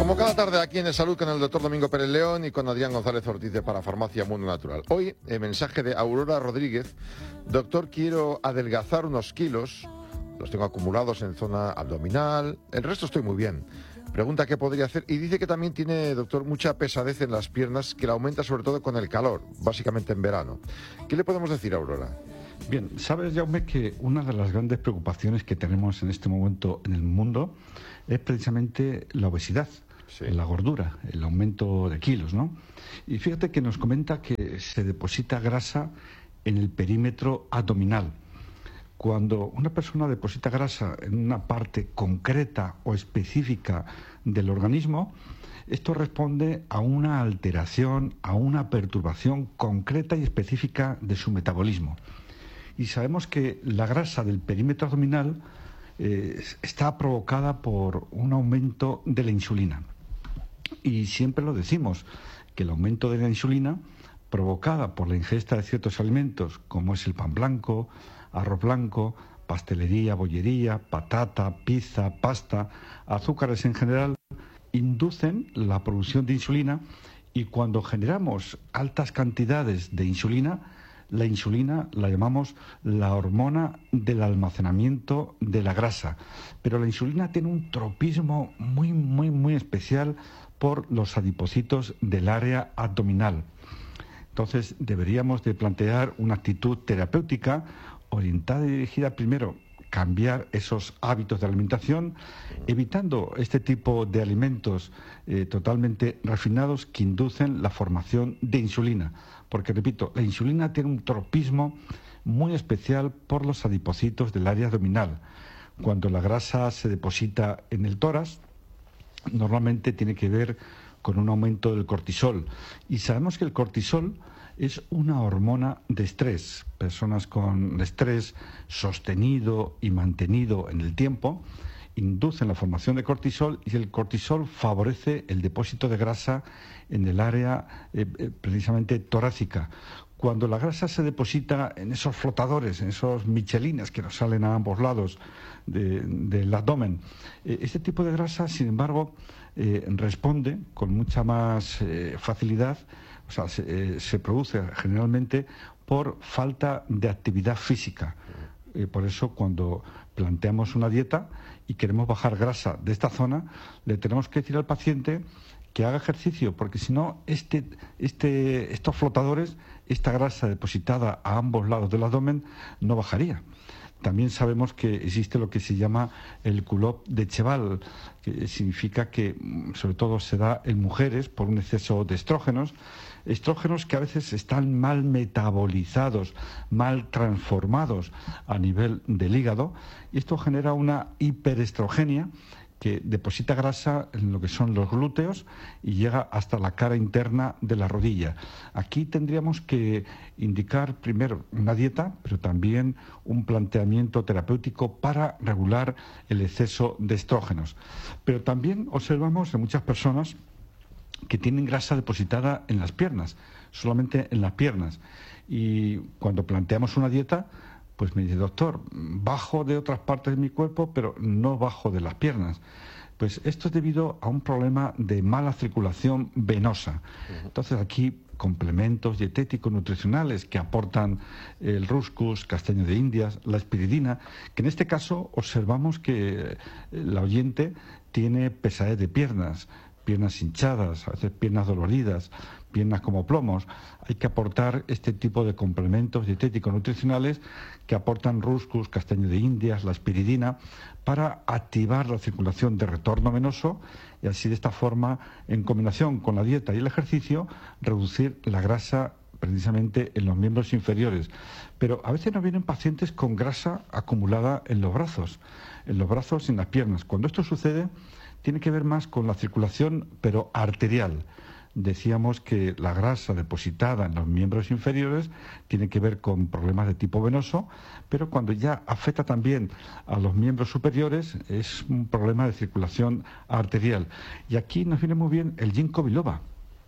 Como cada tarde aquí en El Salud con el doctor Domingo Pérez León y con Adrián González Ortiz de Parafarmacia Mundo Natural. Hoy, el mensaje de Aurora Rodríguez. Doctor, quiero adelgazar unos kilos, los tengo acumulados en zona abdominal, el resto estoy muy bien. Pregunta qué podría hacer y dice que también tiene, doctor, mucha pesadez en las piernas, que la aumenta sobre todo con el calor, básicamente en verano. ¿Qué le podemos decir a Aurora? Bien, sabes, Jaume, que una de las grandes preocupaciones que tenemos en este momento en el mundo es precisamente la obesidad, sí, la gordura, el aumento de kilos, ¿no? Y fíjate que nos comenta que se deposita grasa en el perímetro abdominal. Cuando una persona deposita grasa en una parte concreta o específica del organismo, esto responde a una alteración, a una perturbación concreta y específica de su metabolismo. Y sabemos que la grasa del perímetro abdominal está provocada por un aumento de la insulina. Y siempre lo decimos, que el aumento de la insulina, provocada por la ingesta de ciertos alimentos, como es el pan blanco, arroz blanco, pastelería, bollería, patata, pizza, pasta, azúcares en general, inducen la producción de insulina, y cuando generamos altas cantidades de insulina, la insulina la llamamos la hormona del almacenamiento de la grasa. Pero la insulina tiene un tropismo muy especial por los adipocitos del área abdominal. Entonces deberíamos de plantear una actitud terapéutica orientada y dirigida primero a cambiar esos hábitos de alimentación, evitando este tipo de alimentos totalmente refinados que inducen la formación de insulina. Porque, repito, la insulina tiene un tropismo muy especial por los adipocitos del área abdominal. Cuando la grasa se deposita en el tórax, normalmente tiene que ver con un aumento del cortisol. Y sabemos que el cortisol es una hormona de estrés. Personas con estrés sostenido y mantenido en el tiempo inducen la formación de cortisol, y el cortisol favorece el depósito de grasa en el área precisamente torácica. Cuando la grasa se deposita en esos flotadores, en esos michelines que nos salen a ambos lados del abdomen, este tipo de grasa, sin embargo, responde con mucha más facilidad, o sea, se produce generalmente por falta de actividad física. Por eso, cuando planteamos una dieta y queremos bajar grasa de esta zona, le tenemos que decir al paciente que haga ejercicio, porque si no, estos flotadores, esta grasa depositada a ambos lados del abdomen, no bajaría. También sabemos que existe lo que se llama el culotte de cheval, que significa que sobre todo se da en mujeres por un exceso de estrógenos que a veces están mal metabolizados, mal transformados a nivel del hígado, y esto genera una hiperestrogenia que deposita grasa en lo que son los glúteos y llega hasta la cara interna de la rodilla. Aquí tendríamos que indicar primero una dieta, pero también un planteamiento terapéutico para regular el exceso de estrógenos. Pero también observamos en muchas personas que tienen grasa depositada en las piernas, solamente en las piernas. Y cuando planteamos una dieta, pues me dice, doctor, bajo de otras partes de mi cuerpo, pero no bajo de las piernas. Pues esto es debido a un problema de mala circulación venosa. Entonces aquí complementos dietéticos nutricionales que aportan el rúscus, castaño de Indias, la espiridina, que en este caso observamos que la oyente tiene pesadez de piernas hinchadas, a veces piernas doloridas, piernas como plomos. Hay que aportar este tipo de complementos dietéticos nutricionales que aportan rúscus, castaño de Indias, la espiridina, para activar la circulación de retorno venoso y así, de esta forma, en combinación con la dieta y el ejercicio, reducir la grasa precisamente en los miembros inferiores. Pero a veces nos vienen pacientes con grasa acumulada en los brazos y en las piernas. Cuando esto sucede, tiene que ver más con la circulación, pero arterial. Decíamos que la grasa depositada en los miembros inferiores tiene que ver con problemas de tipo venoso, pero cuando ya afecta también a los miembros superiores es un problema de circulación arterial. Y aquí nos viene muy bien el ginkgo biloba.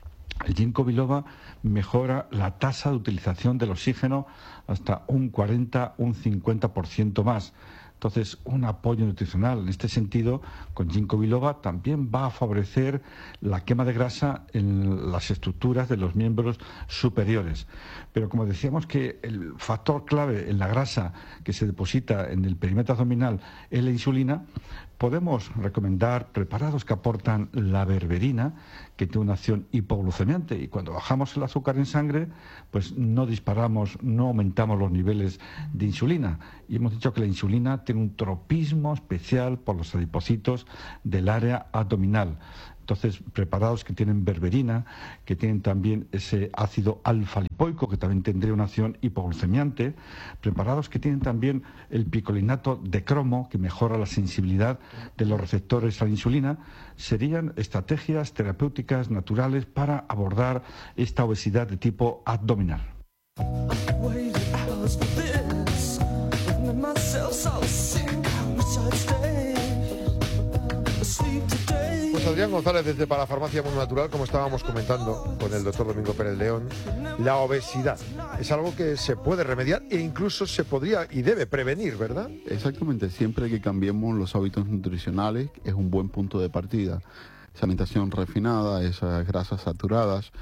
El ginkgo biloba mejora la tasa de utilización del oxígeno hasta un 40, un 50% más. Entonces, un apoyo nutricional en este sentido con ginkgo biloba también va a favorecer la quema de grasa en las estructuras de los miembros superiores. Pero como decíamos que el factor clave en la grasa que se deposita en el perímetro abdominal es la insulina, podemos recomendar preparados que aportan la berberina, que tiene una acción hipoglucemiante, y cuando bajamos el azúcar en sangre, pues no disparamos, no aumentamos los niveles de insulina. Y hemos dicho que la insulina tiene un tropismo especial por los adipocitos del área abdominal. Entonces, preparados que tienen berberina, que tienen también ese ácido alfa-lipoico, que también tendría una acción hipoglucemiante, preparados que tienen también el picolinato de cromo, que mejora la sensibilidad de los receptores a la insulina, serían estrategias terapéuticas naturales para abordar esta obesidad de tipo abdominal. Pues Adrián González, desde Parafarmacia Mundo Natural, como estábamos comentando con el doctor Domingo Pérez León, la obesidad es algo que se puede remediar e incluso se podría y debe prevenir, ¿verdad? Exactamente, siempre que cambiemos los hábitos nutricionales es un buen punto de partida. Esa alimentación refinada, esas grasas saturadas,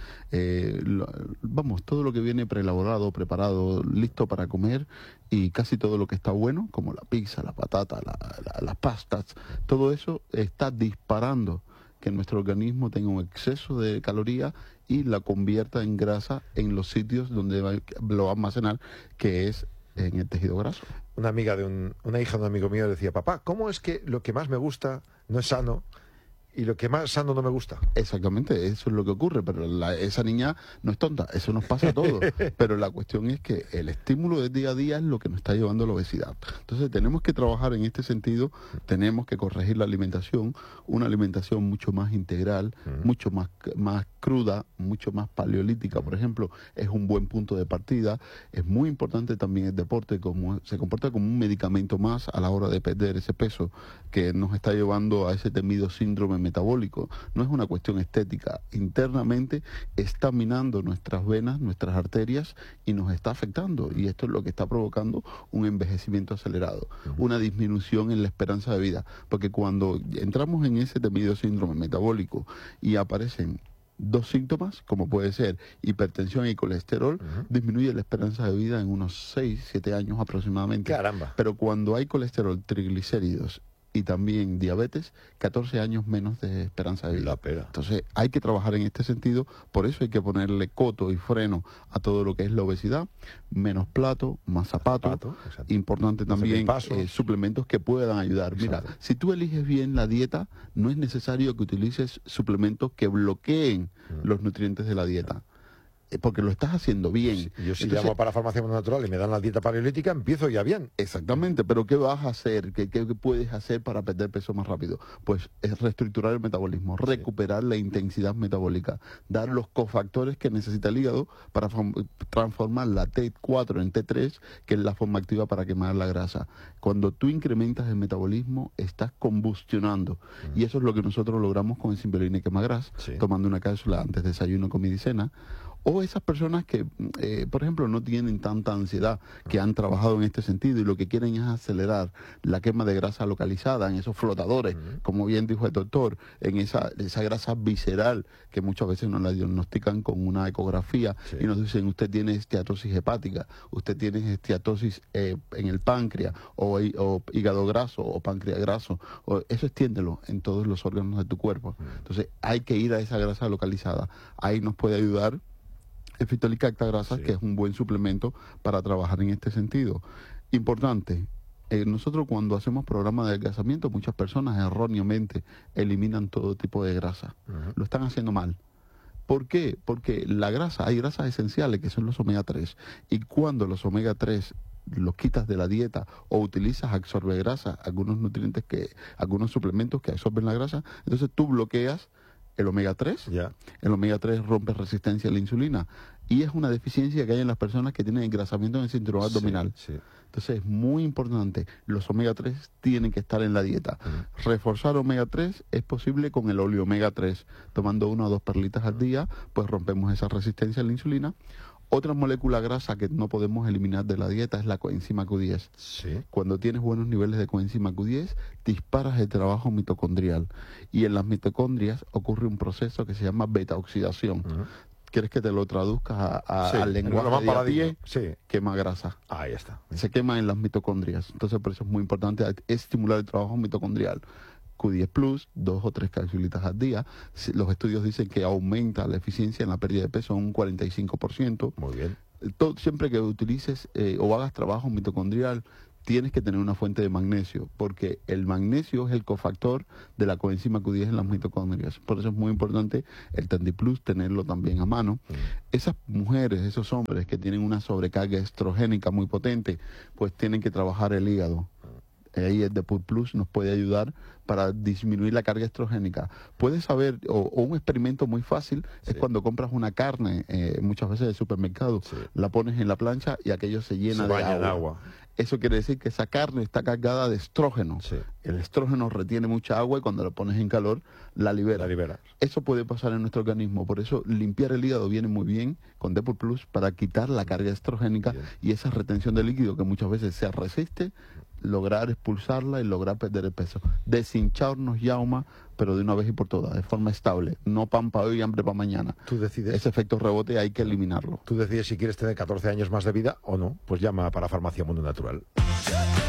todo lo que viene preelaborado, preparado, listo para comer, y casi todo lo que está bueno, como la pizza, la patata, las pastas, todo eso está disparando que nuestro organismo tenga un exceso de calorías y la convierta en grasa en los sitios donde lo va a almacenar, que es en el tejido graso. Una hija de un amigo mío decía: papá, ¿cómo es que lo que más me gusta no es sano y lo que más sano no me gusta? Exactamente, eso es lo que ocurre, pero esa niña no es tonta, eso nos pasa a todos. Pero la cuestión es que el estímulo del día a día es lo que nos está llevando a la obesidad. Entonces tenemos que trabajar en este sentido, tenemos que corregir la alimentación, una alimentación mucho más integral, mucho más cruda, mucho más paleolítica, por ejemplo, es un buen punto de partida. Es muy importante también el deporte, se comporta como un medicamento más a la hora de perder ese peso que nos está llevando a ese temido síndrome metabólico. No es una cuestión estética, internamente está minando nuestras venas, nuestras arterias, y nos está afectando, y esto es lo que está provocando un envejecimiento acelerado, una disminución en la esperanza de vida, porque cuando entramos en ese temido síndrome metabólico y aparecen dos síntomas, como puede ser hipertensión y colesterol, disminuye la esperanza de vida en unos 6, 7 años aproximadamente. ¡Caramba! Pero cuando hay colesterol, triglicéridos y también diabetes, 14 años menos de esperanza de vida. Entonces hay que trabajar en este sentido, por eso hay que ponerle coto y freno a todo lo que es la obesidad, menos plato, más zapato, importante también suplementos que puedan ayudar. Mira, si tú eliges bien la dieta, no es necesario que utilices suplementos que bloqueen los nutrientes de la dieta, porque lo estás haciendo bien. Sí, yo si llamo para Farmacia Mundo Natural y me dan la dieta paleolítica, empiezo ya bien. Exactamente, pero ¿qué vas a hacer? ¿Qué puedes hacer para perder peso más rápido? Pues es reestructurar el metabolismo, recuperar la intensidad metabólica, dar los cofactores que necesita el hígado para transformar la T4 en T3, que es la forma activa para quemar la grasa. Cuando tú incrementas el metabolismo, estás combustionando, y eso es lo que nosotros logramos con el Simbioline y Quemagras, tomando una cápsula antes de desayuno, comida y cena. O esas personas que, por ejemplo, no tienen tanta ansiedad, que han trabajado en este sentido y lo que quieren es acelerar la quema de grasa localizada en esos flotadores, como bien dijo el doctor, en esa grasa visceral que muchas veces nos la diagnostican con una ecografía y nos dicen: usted tiene esteatosis hepática, usted tiene esteatosis en el páncreas, o hígado graso, o páncreas graso, eso extiéndelo en todos los órganos de tu cuerpo. Entonces hay que ir a esa grasa localizada, ahí nos puede ayudar el Fitolicacta grasa, que es un buen suplemento para trabajar en este sentido. Importante, nosotros cuando hacemos programas de adelgazamiento, muchas personas erróneamente eliminan todo tipo de grasa. Lo están haciendo mal. ¿Por qué? Porque hay grasas esenciales que son los omega 3, y cuando los omega 3 los quitas de la dieta o utilizas absorbe grasa, algunos suplementos que absorben la grasa, entonces tú bloqueas el omega 3, el omega 3 rompe resistencia a la insulina, y es una deficiencia que hay en las personas que tienen engrasamiento en el cinturón abdominal. Entonces es muy importante, los omega 3 tienen que estar en la dieta. Reforzar omega 3 es posible con el oleomega 3, tomando 1 o 2 perlitas al día, pues rompemos esa resistencia a la insulina. Otra molécula grasa que no podemos eliminar de la dieta es la coenzima Q10. Sí. Cuando tienes buenos niveles de coenzima Q10, disparas el trabajo mitocondrial. Y en las mitocondrias ocurre un proceso que se llama beta-oxidación. ¿Quieres que te lo traduzca al lenguaje de a pie? Sí. Quema grasa. Ahí está. Se quema en las mitocondrias. Entonces, por eso es muy importante estimular el trabajo mitocondrial. Q10 Plus, 2 o 3 capsulitas al día. Los estudios dicen que aumenta la eficiencia en la pérdida de peso en un 45%. Muy bien. Siempre que utilices o hagas trabajo mitocondrial, tienes que tener una fuente de magnesio, porque el magnesio es el cofactor de la coenzima Q10 en las mitocondrias. Por eso es muy importante el Tandiplus tenerlo también a mano. Esas mujeres, esos hombres que tienen una sobrecarga estrogénica muy potente, pues tienen que trabajar el hígado. Ahí el Depur Plus nos puede ayudar para disminuir la carga estrogénica. Puedes saber, o un experimento muy fácil, es cuando compras una carne, muchas veces del supermercado, la pones en la plancha y aquello se llena de agua. Eso quiere decir que esa carne está cargada de estrógeno. El estrógeno retiene mucha agua y cuando la pones en calor, la libera. Eso puede pasar en nuestro organismo. Por eso limpiar el hígado viene muy bien con Depur Plus para quitar la carga estrogénica y esa retención de líquido que muchas veces se resiste, lograr expulsarla y lograr perder el peso. Deshincharnos, Yauma, pero de una vez y por todas, de forma estable. No pan para hoy y hambre para mañana. Tú decides. Ese efecto rebote hay que eliminarlo. Tú decides si quieres tener 14 años más de vida o no. Pues llama para Farmacia Mundo Natural.